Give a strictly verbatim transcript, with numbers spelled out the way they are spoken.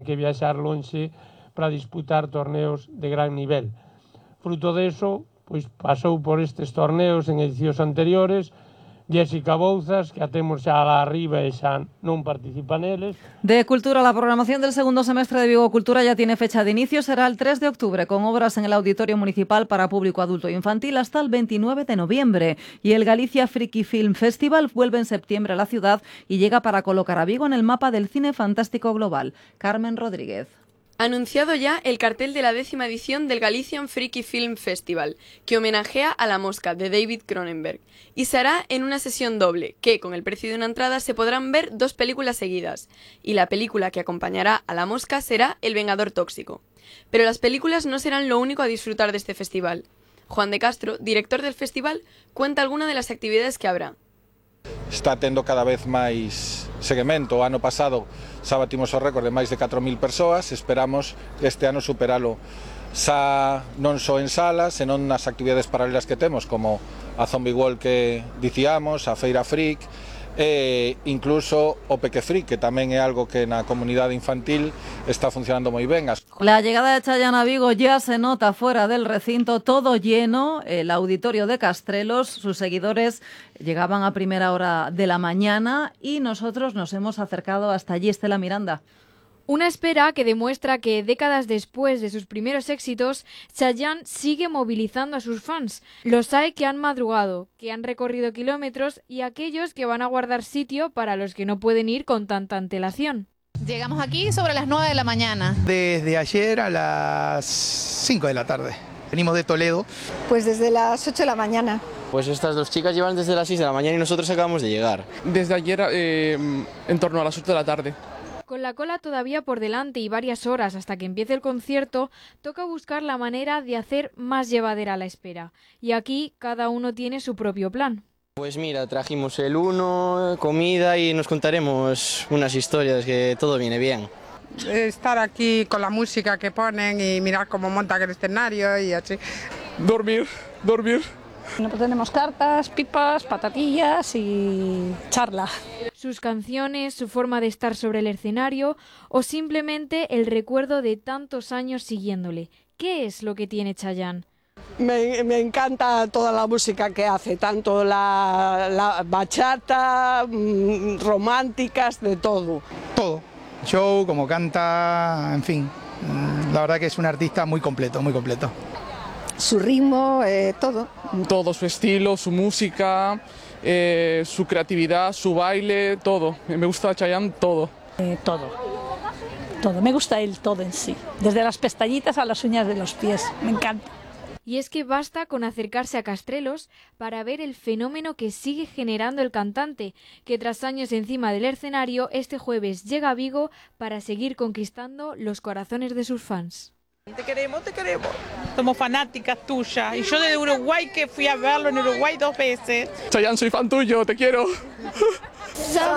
que viaxar lonxe para disputar torneos de gran nivel. Fruto deso, pois pasou por estes torneos en edicións anteriores Jessica Bouzas, que a temos xa lá arriba e xa non participa neles. De Cultura, la programación del segundo semestre de Vigo Cultura ya tiene fecha de inicio, será el tres de octubre, con obras en el Auditorio Municipal para público adulto e infantil hasta el veintinueve de noviembre. Y el Galicia Freaky Film Festival vuelve en septiembre a la ciudad y llega para colocar a Vigo en el mapa del cine fantástico global. Carmen Rodríguez. Anunciado ya el cartel de la décima edición del Galician Freaky Film Festival, que homenajea a La Mosca, de David Cronenberg, y se hará en una sesión doble, que con el precio de una entrada se podrán ver dos películas seguidas, y la película que acompañará a La Mosca será El Vengador Tóxico. Pero las películas no serán lo único a disfrutar de este festival. Juan de Castro, director del festival, cuenta algunas de las actividades que habrá. Está tendo cada vez máis seguimento. O ano pasado xa batimos o récord de máis de catro mil persoas, esperamos este ano superalo xa non só en salas, senón nas actividades paralelas que temos, como a Zombie World que dicíamos, a Feira Freak, e incluso o Peque Freak, que tamén é algo que na comunidade infantil está funcionando moi ben. La llegada de Chayanne a Vigo ya se nota fuera del recinto, todo lleno, el auditorio de Castrelos, sus seguidores llegaban a primera hora de la mañana y nosotros nos hemos acercado hasta allí. Estela Miranda. Una espera que demuestra que décadas después de sus primeros éxitos, Chayanne sigue movilizando a sus fans. Los hay que han madrugado, que han recorrido kilómetros y aquellos que van a guardar sitio para los que no pueden ir con tanta antelación. Llegamos aquí sobre las nueve de la mañana. Desde ayer a las cinco de la tarde. Venimos de Toledo. Pues desde las ocho de la mañana. Pues estas dos chicas llevan desde las seis de la mañana y nosotros acabamos de llegar. Desde ayer eh, en torno a las ocho de la tarde. Con la cola todavía por delante y varias horas hasta que empiece el concierto, toca buscar la manera de hacer más llevadera la espera. Y aquí cada uno tiene su propio plan. Pues mira, trajimos el uno, comida y nos contaremos unas historias, que todo viene bien. Estar aquí con la música que ponen y mirar cómo montan el escenario y así. Dormir, dormir. Bueno, pues tenemos cartas, pipas, patatillas y charla. Sus canciones, su forma de estar sobre el escenario o simplemente el recuerdo de tantos años siguiéndole. ¿Qué es lo que tiene Chayanne? Me, me encanta toda la música que hace, tanto la, la bachata, mmm, románticas, de todo. Todo, show, como canta, en fin, la verdad que es un artista muy completo, muy completo. Su ritmo, eh, todo. Todo, su estilo, su música, eh, su creatividad, su baile, todo. Me gusta Chayanne todo. Eh, todo, todo, me gusta él todo en sí, desde las pestañitas a las uñas de los pies, me encanta. Y es que basta con acercarse a Castrelos para ver el fenómeno que sigue generando el cantante, que tras años encima del escenario, este jueves llega a Vigo para seguir conquistando los corazones de sus fans. Te queremos, te queremos. Somos fanáticas tuyas. Y yo de Uruguay, que fui a verlo en Uruguay dos veces. Chayanne, soy fan tuyo, te quiero.